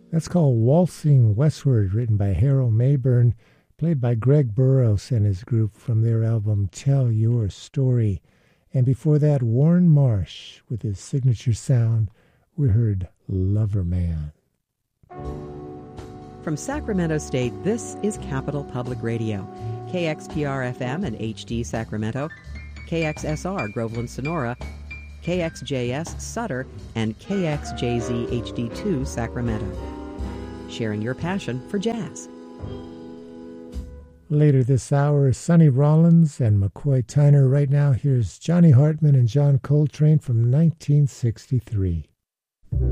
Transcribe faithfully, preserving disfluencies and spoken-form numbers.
That's called Waltzing Westward, written by Harold Mayburn, played by Greg Burrows and his group from their album Tell Your Story. And before that, Warren Marsh with his signature sound. We heard Lover Man. From Sacramento State, this is Capital Public Radio. K X P R F M and H D Sacramento, K X S R Groveland Sonora, K X J S Sutter, and K X J Z H D two Sacramento. Sharing your passion for jazz. Later this hour, Sonny Rollins and McCoy Tyner. Right now, here's Johnny Hartman and John Coltrane from nineteen sixty-three.